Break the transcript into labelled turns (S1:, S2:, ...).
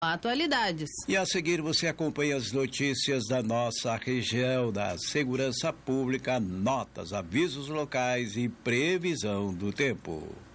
S1: Atualidades.
S2: E a seguir você acompanha as notícias da nossa região, da segurança pública, notas, avisos locais e previsão do tempo.